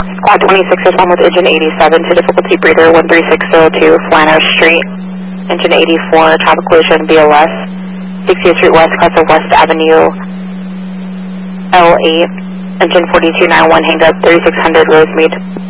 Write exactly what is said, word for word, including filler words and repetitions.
Squad twenty-six is one with engine eighty-seven to difficulty breather one three six zero two Flanners Street. Engine eighty-four, traffic collision B O S. sixtieth Street West, cross of West Avenue L eight. Engine forty-two ninety-one, hanged up thirty-six hundred Rosemead.